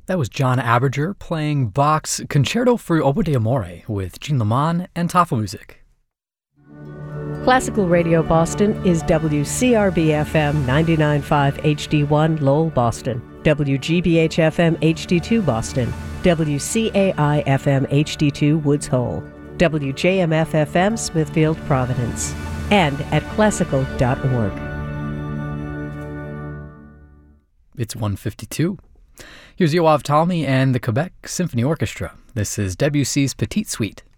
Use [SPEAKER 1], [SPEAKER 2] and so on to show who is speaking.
[SPEAKER 1] That was John Aberger playing Bach's Concerto for Oboe d'Amore with Jean Leman and Tafelmusik.
[SPEAKER 2] Classical Radio Boston is WCRB-FM 99.5 HD1 Lowell, Boston, WGBH-FM HD2 Boston, WCAI-FM HD2 Woods Hole, WJMF-FM Smithfield, Providence, and at classical.org.
[SPEAKER 1] It's 1:52. Here's Yoav Talmy and the Quebec Symphony Orchestra. This is Debussy's Petite Suite.